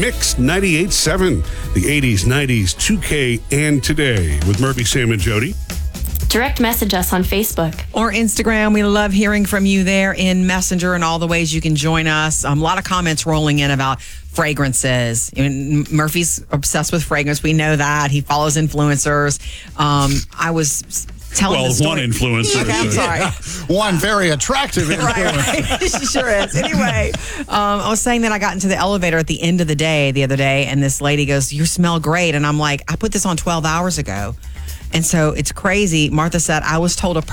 Mix 98.7, the 80s, 90s, 2K, and today with Murphy, Sam, and Jody. Direct message us on Facebook or Instagram. We love hearing from you there in Messenger and all the ways you can join us. A lot of comments rolling in about fragrances. Murphy's obsessed with fragrance. We know that. He follows influencers. I was telling the story. One influencer. Okay, I'm sorry. One very attractive influencer. Right. She sure is. Anyway, I was saying that I got into the elevator at the end of the day the other day, and this lady goes, "You smell great." And I'm like, "I put this on 12 hours ago." And so it's crazy. Martha said, I was told at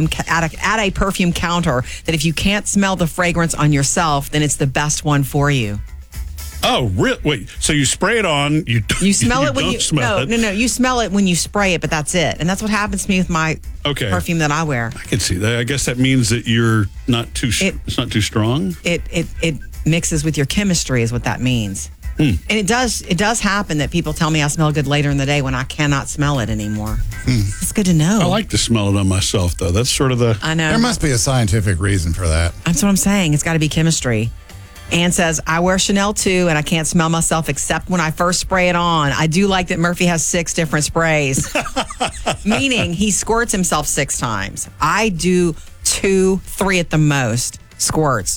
a perfume counter that if you can't smell the fragrance on yourself, then it's the best one for you. Oh, really? Wait, so you spray it on, you smell it when you smell it. No, you smell it when you spray it, but that's it. And that's what happens to me with my perfume that I wear. I can see that. I guess that means that you're not too it's not too strong. It mixes with your chemistry is what that means. And it does happen that people tell me I smell good later in the day when I cannot smell it anymore. It's good to know. I like to smell it on myself, though. That's sort of the... I know. There must be a scientific reason for that. That's what I'm saying. It's got to be chemistry. Ann says, I wear Chanel too, and I can't smell myself except when I first spray it on. I do like that Murphy has 6 different sprays. Meaning he squirts himself 6 times. I do 2, 3 at the most squirts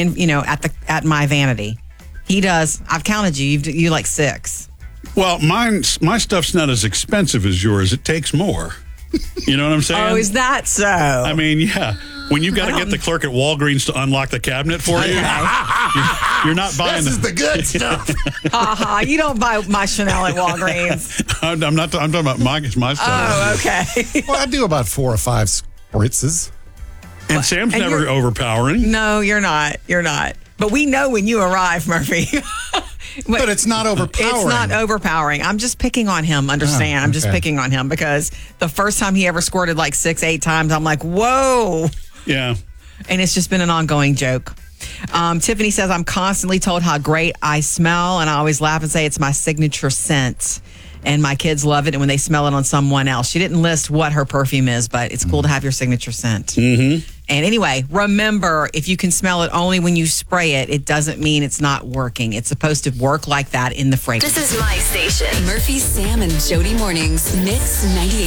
at my vanity. He does. I've counted you. You like 6. Well, my stuff's not as expensive as yours. It takes more. You know what I'm saying? Oh, is that so? I mean, yeah. When you've got to get the clerk at Walgreens to unlock the cabinet for you, you're not buying This is the good stuff. You don't buy my Chanel at Walgreens. I'm talking about my stuff. Oh, okay. Well, I do about 4 or 5 spritzes. And Sam's never overpowering. No, you're not. You're not. But we know when you arrive, Murphy. But it's not overpowering. It's not overpowering. I'm just picking on him, understand? I'm just picking on him because the first time he ever squirted like 6, 8 times, I'm like, whoa. Yeah. And it's just been an ongoing joke. Tiffany says, I'm constantly told how great I smell, and I always laugh and say it's my signature scent. And my kids love it, and when they smell it on someone else. She didn't list what her perfume is, but it's cool to have your signature scent. Mm-hmm. And anyway, remember, if you can smell it only when you spray it, it doesn't mean it's not working. It's supposed to work like that in the fragrance. This is my station. Murphy, Sam, and Jody Mornings. Mix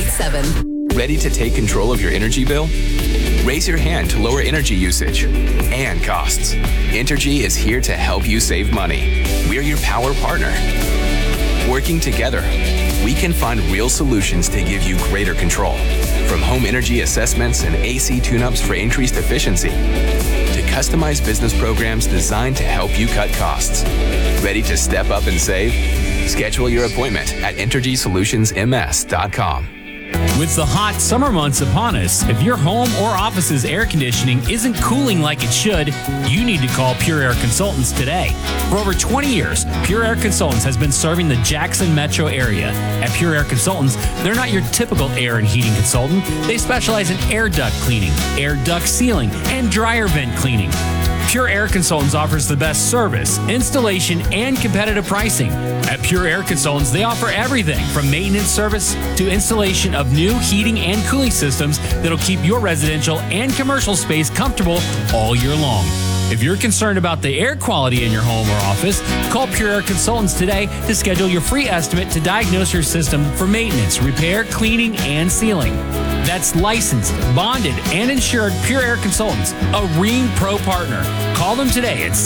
98.7. Ready to take control of your energy bill? Raise your hand to lower energy usage and costs. Entergy is here to help you save money. We're your power partner. Working together, we can find real solutions to give you greater control. From home energy assessments and AC tune-ups for increased efficiency, to customized business programs designed to help you cut costs. Ready to step up and save? Schedule your appointment at EnergySolutionsMS.com. With the hot summer months upon us, if your home or office's air conditioning isn't cooling like it should, you need to call Pure Air Consultants today. For over 20 years, Pure Air Consultants has been serving the Jackson metro area. At Pure Air Consultants, they're not your typical air and heating consultant. They specialize in air duct cleaning, air duct sealing, and dryer vent cleaning. Pure Air Consultants offers the best service, installation, and competitive pricing. At Pure Air Consultants, they offer everything from maintenance service to installation of new heating and cooling systems that'll keep your residential and commercial space comfortable all year long. If you're concerned about the air quality in your home or office, call Pure Air Consultants today to schedule your free estimate to diagnose your system for maintenance, repair, cleaning, and sealing. That's licensed, bonded, and insured Pure Air Consultants, a Rheem Pro partner. Call them today at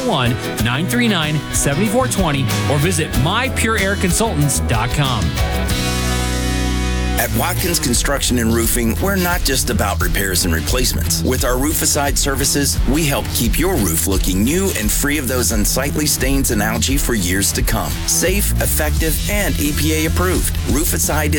601-939-7420 or visit mypureairconsultants.com. At Watkins Construction and Roofing, we're not just about repairs and replacements. With our Rooficide services, we help keep your roof looking new and free of those unsightly stains and algae for years to come. Safe, effective, and EPA approved. Rooficide